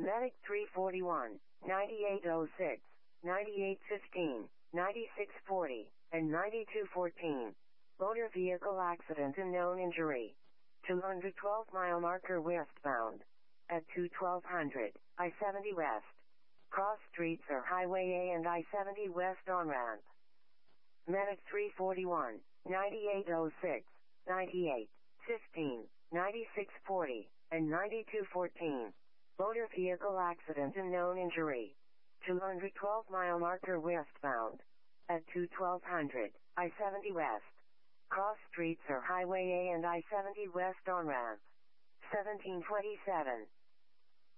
Medic 341, 9806, 9815, 9640, and 9214. Motor vehicle accident and known injury. 212 mile marker westbound. At 21200, I-70 west. Cross streets are Highway A and I-70 west on-ramp. Medic 341, 9806, 9815, 9640, and 9214. Motor vehicle accident and known injury. 212 mile marker westbound. At 21200, I-70 west. Cross streets are Highway A and I-70 west on-ramp. 1727.